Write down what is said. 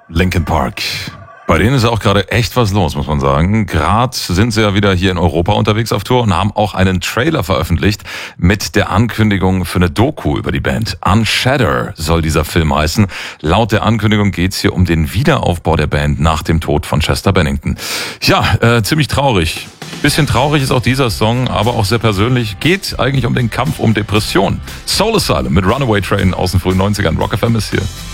Linkin Park. Bei denen ist auch gerade echt was los, muss man sagen. Gerade sind sie ja wieder hier in Europa unterwegs auf Tour und haben auch einen Trailer veröffentlicht mit der Ankündigung für eine Doku über die Band. Unshatter soll dieser Film heißen. Laut der Ankündigung geht's hier um den Wiederaufbau der Band nach dem Tod von Chester Bennington. Ja, ziemlich traurig. Bisschen traurig ist auch dieser Song, aber auch sehr persönlich. Geht eigentlich um den Kampf um Depression. Soul Asylum mit Runaway Train aus den frühen 90ern. Rock FM ist hier.